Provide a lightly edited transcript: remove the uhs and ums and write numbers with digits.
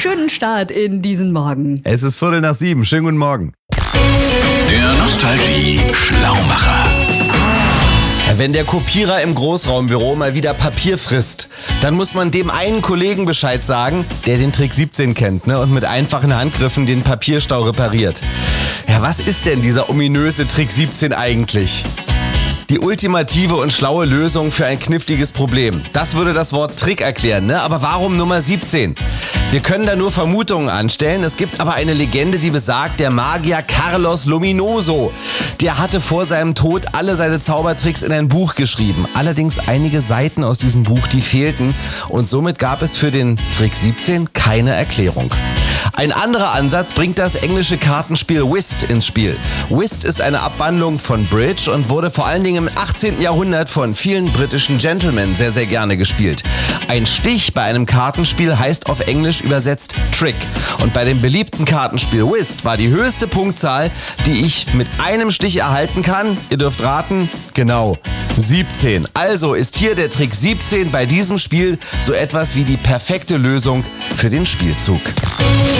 schönen Start in diesen Morgen. Es ist 6:45. Schönen guten Morgen. Der Nostalgie-Schlaumacher. Wenn der Kopierer im Großraumbüro mal wieder Papier frisst, dann muss man dem einen Kollegen Bescheid sagen, der den Trick 17 kennt, ne, und mit einfachen Handgriffen den Papierstau repariert. Ja, was ist denn dieser ominöse Trick 17 eigentlich? Die ultimative und schlaue Lösung für ein kniffliges Problem. Das würde das Wort Trick erklären, ne? Aber warum Nummer 17? Wir können da nur Vermutungen anstellen. Es gibt aber eine Legende, die besagt, der Magier Carlos Luminoso, der hatte vor seinem Tod alle seine Zaubertricks in ein Buch geschrieben. Allerdings einige Seiten aus diesem Buch, die fehlten. Und somit gab es für den Trick 17 keine Erklärung. Ein anderer Ansatz bringt das englische Kartenspiel Whist ins Spiel. Whist ist eine Abwandlung von Bridge und wurde vor allen Dingen im 18. Jahrhundert von vielen britischen Gentlemen sehr, sehr gerne gespielt. Ein Stich bei einem Kartenspiel heißt auf Englisch übersetzt Trick. Und bei dem beliebten Kartenspiel Whist war die höchste Punktzahl, die ich mit einem Stich erhalten kann, ihr dürft raten, genau, 17. Also ist hier der Trick 17 bei diesem Spiel so etwas wie die perfekte Lösung für den Spielzug.